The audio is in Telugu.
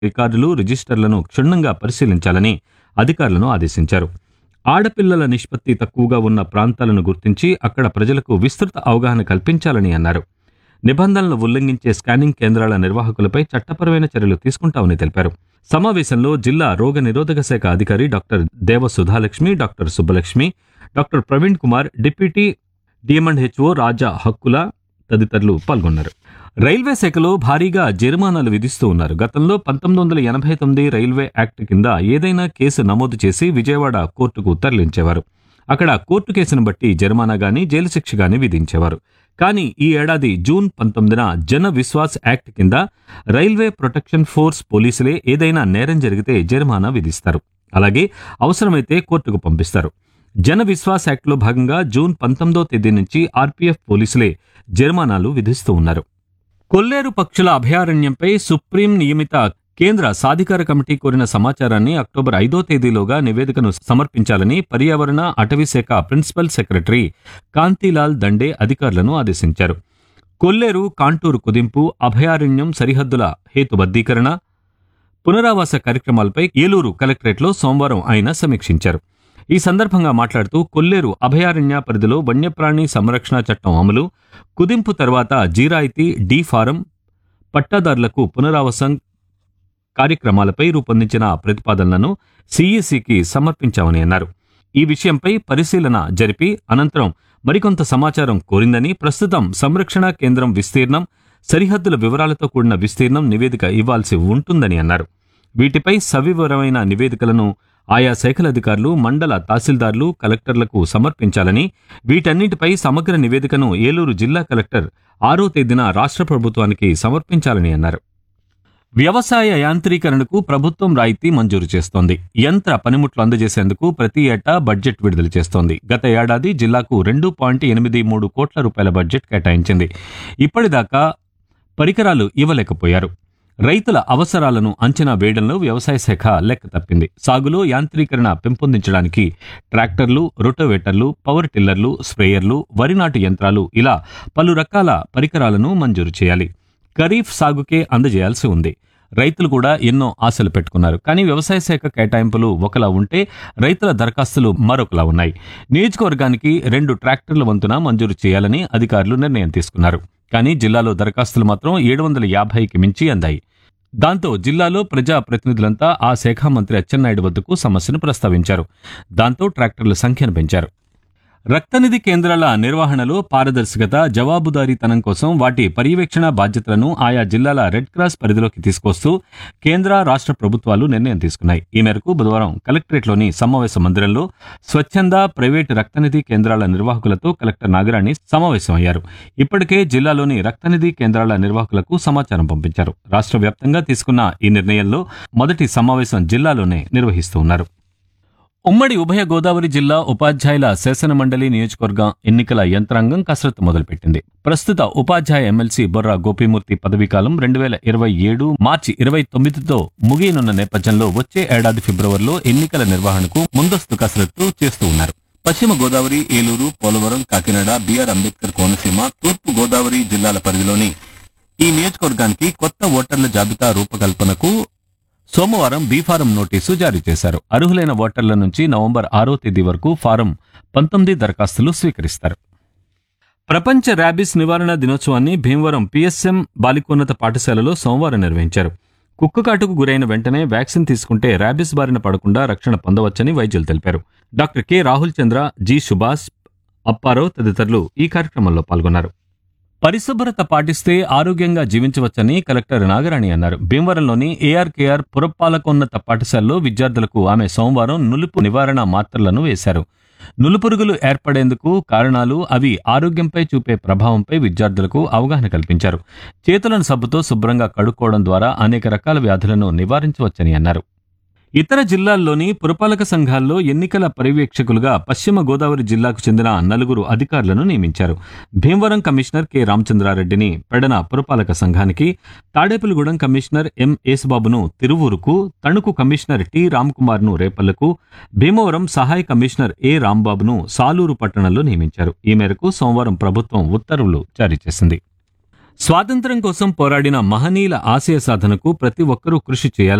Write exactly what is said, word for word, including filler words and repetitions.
రికార్డులు, రిజిస్టర్లను క్షుణ్ణంగా పరిశీలించాలని అధికారులను ఆదేశించారు. ఆడపిల్లల నిష్పత్తి తక్కువగా ఉన్న ప్రాంతాలను గుర్తించి అక్కడ ప్రజలకు విస్తృత అవగాహన కల్పించాలని అన్నారు. నిబంధనలను ఉల్లంఘించే స్కానింగ్ కేంద్రాల నిర్వాహకులపై చట్టపరమైన చర్యలు తీసుకుంటామని తెలిపారు. సమావేశంలో జిల్లా రోగ నిరోధక శాఖ అధికారి డాక్టర్ దేవ Sudhalakshmi, doctor Subbalakshmi, doctor Praveen Kumar, deputy DM and HO రాజా హక్కుల తదితరులు పాల్గొన్నారు. రైల్వే శాఖలో భారీగా జరిమానాలు విధిస్తూ ఉన్నారు. గతంలో పంతొమ్మిది వందల ఎనభై తొమ్మిది రైల్వే యాక్ట్ కింద ఏదైనా కేసు నమోదు చేసి విజయవాడ కోర్టుకు తరలించేవారు. అక్కడ కోర్టు కేసును బట్టి జరిమానా గానీ, జైలు శిక్ష గానీ విధించేవారు. కానీ ఈ ఏడాది జూన్ పంతొమ్మిదిన జన విశ్వాస్ యాక్ట్ కింద రైల్వే ప్రొటెక్షన్ ఫోర్స్ పోలీసులే ఏదైనా నేరం జరిగితే జరిమానా విధిస్తారు. అలాగే అవసరమైతే కోర్టుకు పంపిస్తారు. జన విశ్వాస్ యాక్ట్లో భాగంగా జూన్ పంతొమ్మిదో తేదీ నుంచి ఆర్పీఎఫ్ పోలీసులే జరిమానాలు విధిస్తూ ఉన్నారు. కొల్లేరు పక్షుల అభయారణ్యంపై సుప్రీం నియమిత కేంద్ర సాధికార కమిటీ కోరిన సమాచారాన్ని అక్టోబర్ ఐదో తేదీలోగా నివేదికను సమర్పించాలని పర్యావరణ అటవీ శాఖ ప్రిన్సిపల్ సెక్రటరీ కాంతిలాల్ దండే అధికారులను ఆదేశించారు. కొల్లేరు కాంటూరు కుదింపు, అభయారణ్యం సరిహద్దుల హేతుబద్ధీకరణ, పునరావాస కార్యక్రమాలపై ఏలూరు కలెక్టరేట్లో సోమవారం ఆయన సమీక్షించారు. ఈ సందర్భంగా మాట్లాడుతూ కొల్లేరు అభయారణ్య పరిధిలో వన్యప్రాణి సంరక్షణ చట్టం అమలు, కుదింపు తర్వాత జీరాయితీ, డీ ఫారం, పట్టాదారులకు పునరావాసం కార్యక్రమాలపై రూపొందించిన ప్రతిపాదనలను సీఈసీకి సమర్పించామని అన్నారు. ఈ విషయంపై పరిశీలన జరిపి అనంతరం మరికొంత సమాచారం కోరిందని, ప్రస్తుతం సంరక్షణ కేంద్రం విస్తీర్ణం, సరిహద్దుల వివరాలతో కూడిన విస్తీర్ణం నివేదిక ఇవ్వాల్సి ఉంటుందని అన్నారు. వీటిపై సవివరమైన నివేదికలను ఆయా శాఖల అధికారులు, మండల తహసీల్దార్లు, కలెక్టర్లకు సమర్పించాలని, వీటన్నిటిపై సమగ్ర నివేదికను ఏలూరు జిల్లా కలెక్టర్ ఆరో తేదీన రాష్ట్ర ప్రభుత్వానికి సమర్పించాలని అన్నారు. వ్యవసాయ యాంత్రీకరణకు ప్రభుత్వం రాయితీ మంజూరు చేస్తోంది. యంత్ర పనిముట్లు అందజేసేందుకు ప్రతి ఏటా బడ్జెట్ విడుదల చేస్తోంది. గత ఏడాది జిల్లాకు రెండు పాయింట్ ఎనిమిది మూడు కోట్ల రూపాయల బడ్జెట్ కేటాయించింది. ఇప్పటిదాకా పరికరాలు ఇవ్వలేకపోయారు. రైతుల అవసరాలను అంచనా వేయడంలో వ్యవసాయ శాఖ లెక్క తప్పింది. సాగులో యాంత్రీకరణ పెంపొందించడానికి ట్రాక్టర్లు, రొటోవేటర్లు, పవర్ టిల్లర్లు, స్ప్రేయర్లు, వరి నాటు యంత్రాలు ఇలా పలు రకాల పరికరాలను మంజూరు చేయాలి. ఖరీఫ్ సాగుకే అందజేయాల్సి ఉంది. రైతులు కూడా ఎన్నో ఆశలు పెట్టుకున్నారు. కానీ వ్యవసాయ శాఖ కేటాయింపులు ఒకలా ఉంటే రైతుల దరఖాస్తులు మరొకలా ఉన్నాయి. నియోజకవర్గానికి రెండు ట్రాక్టర్ల వంతున మంజూరు చేయాలని అధికారులు నిర్ణయం తీసుకున్నారు. కానీ జిల్లాలో దరఖాస్తులు మాత్రం ఏడు వందల యాభైకి మించి అందాయి. దాంతో జిల్లాలో ప్రజా ప్రతినిధులంతా ఆ శాఖ మంత్రి అచ్చెన్నాయుడు వద్దకు సమస్యను ప్రస్తావించారు. దాంతో ట్రాక్టర్ల సంఖ్యను పెంచారు. రక్తనిధి కేంద్రాల నిర్వహణలో పారదర్శకత, జవాబుదారీతనం కోసం వాటి పర్యవేక్షణ బాధ్యతలను ఆయా జిల్లాల రెడ్ క్రాస్ పరిధిలోకి తీసుకొస్తూ కేంద్ర, రాష్ట్ర ప్రభుత్వాలు నిర్ణయం తీసుకున్నాయి. ఈ మేరకు బుధవారం కలెక్టరేట్లోని సమావేశ మందిరంలో స్వచ్ఛంద, ప్రైవేటు రక్తనిధి కేంద్రాల నిర్వాహకులతో కలెక్టర్ నాగరాణి సమావేశమయ్యారు. ఇప్పటికే జిల్లాలోని రక్తనిధి కేంద్రాల నిర్వాహకులకు సమాచారం పంపించారు. రాష్ట్ర వ్యాప్తంగా తీసుకున్న ఈ నిర్ణయంలో మొదటి సమావేశం జిల్లాలోనే నిర్వహిస్తూ ఉన్నారు. ఉమ్మడి ఉభయ గోదావరి జిల్లా ఉపాధ్యాయుల శాసన మండలి నియోజకవర్గ ఎన్నికల యంత్రాంగం కసరత్తు మొదలుపెట్టింది. ప్రస్తుత ఉపాధ్యాయ ఎమ్మెల్సీ బొర్రా గోపీమూర్తి పదవీకాలం రెండు వేల ఇరవై ఏడు మార్చి ఇరవై తొమ్మిదితో ముగియనున్న నేపథ్యంలో వచ్చే ఏడాది ఫిబ్రవరిలో ఎన్నికల నిర్వహణకు ముందస్తు కసరత్తు చేస్తూ ఉన్నారు. పశ్చిమ గోదావరి, ఏలూరు, పోలవరం, కాకినాడ, బీఆర్ అంబేద్కర్ కోనసీమ, తూర్పు గోదావరి జిల్లాల పరిధిలోని ఈ నియోజకవర్గానికి కొత్త ఓటర్ల జాబితా రూపకల్పనకు సోమవారం బీ ఫారం నోటీసు జారీ చేశారు. అర్హులైన ఓటర్ల నుంచి నవంబర్ ఆరో తేదీ వరకు ఫారం పంతొమ్మిది దరఖాస్తులు స్వీకరిస్తారు. ప్రపంచ ర్యాబిస్ నివారణ దినోత్సవాన్ని భీమవరం పీఎస్ఎం బాలికోన్నత పాఠశాలలో సోమవారం నిర్వహించారు. కుక్కకాటుకు గురైన వెంటనే వ్యాక్సిన్ తీసుకుంటే ర్యాబిస్ బారిన పడకుండా రక్షణ పొందవచ్చని వైద్యులు తెలిపారు. డాక్టర్ కె రాహుల్ చంద్ర, జి సుభాష్, అప్పారావు తదితరులు ఈ కార్యక్రమంలో పాల్గొన్నారు. పరిశుభ్రత పాటిస్తే ఆరోగ్యంగా జీవించవచ్చని కలెక్టర్ నాగరాణి అన్నారు. భీమవరంలోని ఏఆర్కేఆర్ పురపాలకోన్నత పాఠశాలలో విద్యార్థులకు ఆమె సోమవారం నులుపు నివారణ మాత్రలను వేశారు. నులుపురుగులు ఏర్పడేందుకు కారణాలు, అవి ఆరోగ్యంపై చూపే ప్రభావంపై విద్యార్థులకు అవగాహన కల్పించారు. చేతులను సబ్బుతో శుభ్రంగా కడుక్కోవడం ద్వారా అనేక రకాల వ్యాధులను నివారించవచ్చని అన్నారు. ఇతర జిల్లాల్లోని పురపాలక సంఘాల్లో ఎన్నికల పర్యవేక్షకులుగా పశ్చిమ గోదావరి జిల్లాకు చెందిన నలుగురు అధికారులను నియమించారు. భీమవరం కమిషనర్ కె రామచంద్రారెడ్డిని పెడన పురపాలక సంఘానికి, Tadepalligudem commissioner M యేసుబాబును తిరువూరుకు, Tanuku commissioner T రామ్కుమార్ను రేపల్లకు, Bhimavaram సహాయ కమిషనర్ ఏ రాంబాబును సాలూరు పట్టణంలో నియమించారు. ఈ మేరకు సోమవారం ప్రభుత్వం ఉత్తర్వులు జారీ చేసింది. స్వాతంత్ర్యం కోసం పోరాడిన మహనీయుల ఆశయ సాధనకు ప్రతి ఒక్కరూ కృషి చేయాలని